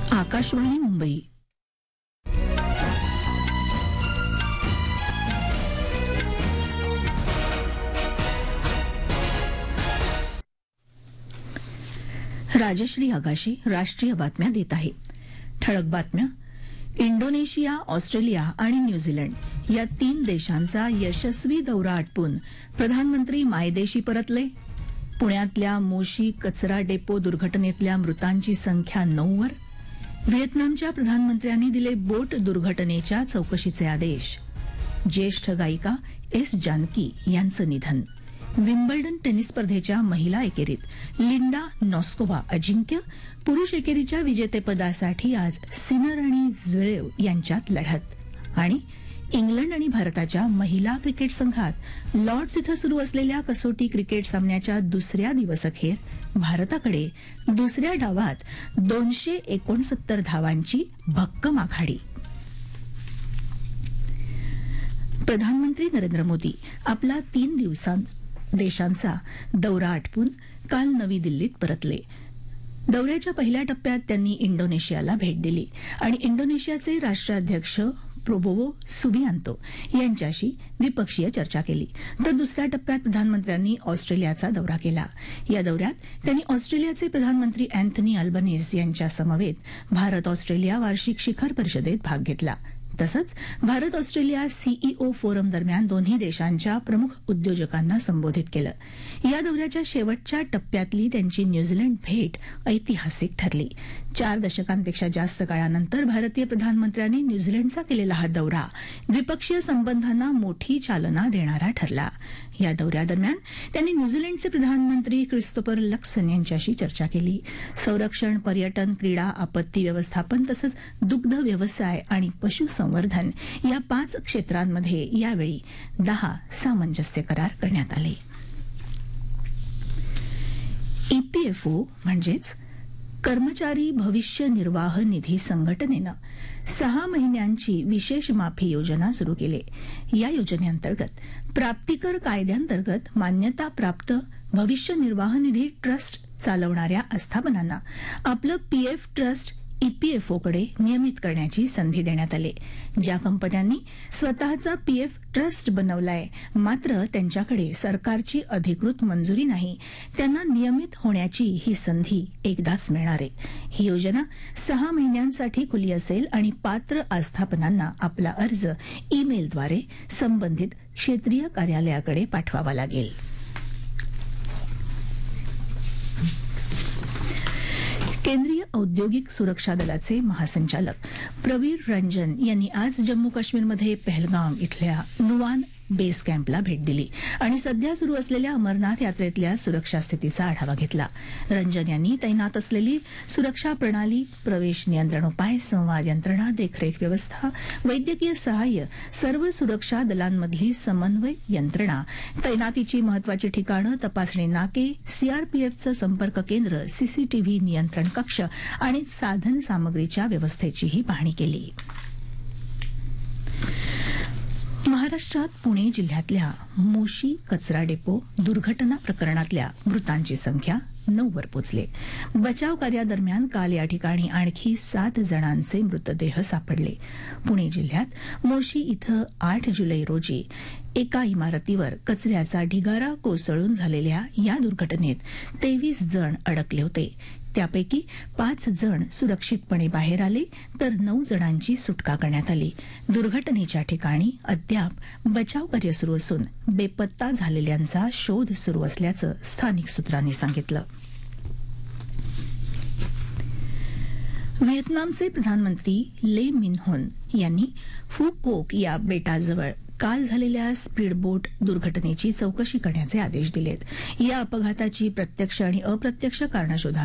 आकाशवाणी मुंबई. राजश्री आगाशे राष्ट्रीय बातम्या देत आहे. ठळक बातम्या. इंडोनेशिया, ऑस्ट्रेलिया आणि न्यूझीलंड या 3 देशांचा यशस्वी दौरा आटपून प्रधानमंत्री मायदेशी परतले. पुण्यातल्या मोशी कचरा डेपो दुर्घटनेतल्या मृतांची संख्या 9 वर. व्हिएतनामच्या प्रधानमंत्र्यांनी दिले बोट दुर्घटनेच्या चौकशीचे आदेश. ज्येष्ठ गायिका एस जानकी यांचं निधन. विम्बल्डन टेनिस स्पर्धेच्या महिला एकेरीत लिंडा नॉस्कोवा अजिंक्य. पुरुष एकेरीच्या विजेतेपदासाठी आज सिनर आणि झ्वेरेव यांच्यात लढत. आणि इंग्लंड आणि भारताच्या महिला क्रिकेट संघात लॉर्ड्स इथं सुरू असलेल्या कसोटी क्रिकेट सामन्याच्या दुसऱ्या दिवसअखेर भारताकडे दुसऱ्या डावात 269 धावांची भक्कम आघाडी. प्रधानमंत्री नरेंद्र मोदी आपला 3 देशांचा दौरा आटपून काल नवी दिल्लीत परतले. दौऱ्याच्या पहिल्या टप्प्यात त्यांनी इंडोनेशियाला भेट दिली आणि इंडोनेशियाचे राष्ट्राध्यक्ष प्रोबोवो सुबियांतो यांच्याशी द्विपक्षीय चर्चा केली. तर दुसऱ्या टप्प्यात प्रधानमंत्र्यांनी ऑस्ट्रेलियाचा दौरा केला. या दौऱ्यात त्यांनी ऑस्ट्रेलियाचे प्रधानमंत्री अँथनी अल्बनीज यांच्या समवेत भारत ऑस्ट्रेलिया वार्षिक शिखर परिषदेत भाग घेतला. तसंच भारत ऑस्ट्रेलिया सीईओ फोरम दरम्यान दोन्ही देशांच्या प्रमुख उद्योजकांना संबोधित केलं. या दौऱ्याच्या शेवटच्या टप्प्यातली त्यांची न्यूझीलंड भेट ऐतिहासिक ठरली. 4 दशकांपेक्षा जास्त काळानंतर भारतीय प्रधानमंत्र्यांनी न्यूझीलंडचा केलेला हा दौरा द्विपक्षीय संबंधांना मोठी चालना देणारा ठरला. या दौऱ्यादरम्यान त्यांनी न्यूझीलंडचे प्रधानमंत्री क्रिस्तोफर लक्सन यांच्याशी चर्चा केली. संरक्षण, पर्यटन, क्रीडा, आपत्ती व्यवस्थापन तसंच दुग्ध व्यवसाय आणि पशुसंवर्धन या 5 क्षेत्रांमध्ये यावेळी 10 सामंजस्य करार करण्यात आले. ईपीएफओ म्हणजेच कर्मचारी भविष्य निर्वाह निधी संघटनेनं 6 महिन्यांची विशेष माफी योजना सुरू केली. या योजनेअंतर्गत प्राप्तिकर कायद्यांतर्गत मान्यता प्राप्त भविष्य निर्वाह निधी ट्रस्ट चालवणाऱ्या आस्थापनांना आपलं पीएफ ट्रस्ट ईपीएफओकडे नियमित करण्याची संधी देण्यात आली. ज्या कंपन्यांनी स्वतःचा पीएफ ट्रस्ट बनवलाय मात्र त्यांच्याकडे सरकारची अधिकृत मंजुरी नाही त्यांना नियमित होण्याची ही संधी एकदाच मिळणार आहे. ही योजना 6 महिन्यांसाठी खुली असेल आणि पात्र आस्थापनांना आपला अर्ज ईमेलद्वारे संबंधित क्षेत्रीय कार्यालयाकडे पाठवावा लागेल. केंद्रीय औद्योगिक सुरक्षा दलाचे महासंचालक प्रवीर रंजन यांनी आज जम्मू काश्मीरमध्ये पहलगाम इथल्या नुवान बेस कॅम्पला भेट दिली आणि सध्या सुरू असलेल्या अमरनाथ यात्रेतल्या सुरक्षा स्थितीचा आढावा घेतला. रंजन यांनी तैनात असलेली सुरक्षा प्रणाली, प्रवेश नियंत्रण उपाय, संवाद यंत्रणा, देखरेख व्यवस्था, वैद्यकीय सहाय्य, सर्व सुरक्षा दलांमधली समन्वय यंत्रणा, तैनातीची महत्वाची ठिकाणं, तपासणी नाके, सीआरपीएफचं संपर्क केंद्र, सीसीटीव्ही नियंत्रण कक्ष आणि साधन सामग्रीच्या व्यवस्थेचीही पाहणी केली. महाराष्ट्रात पुणे जिल्ह्यातल्या मोशी कचरा डेपो दुर्घटना प्रकरणातल्या मृतांची संख्या 9 वर पोचली. बचाव कार्यादरम्यान काल या ठिकाणी आणखी 7 जणांचे मृतदेह सापडले. पुणे जिल्ह्यात मोशी इथं 8 जुलै रोजी एका इमारतीवर कचऱ्याचा ढिगारा कोसळून झालेल्या या दुर्घटनेत 23 जण अडकले होते. त्यापैकी 5 जण सुरक्षितपणे बाहेर आले तर 9 जणांची सुटका करण्यात आली. दुर्घटनेच्या ठिकाणी अद्याप बचाव कार्य सुरू असून बेपत्ता झालेल्यांचा शोध सुरू असल्याचं स्थानिक सूत्रांनी सांगितलं. व्हिएतनामचे प्रधानमंत्री ले मिन होन यांनी फू कोक या बेटाजवळ काल झालेल्या स्पीडबोट दुर्घटनेची चौकशी करण्याचे आदेश दिलेत. या अपघाताची प्रत्यक्ष आणि अप्रत्यक्ष कारणं शोधावीत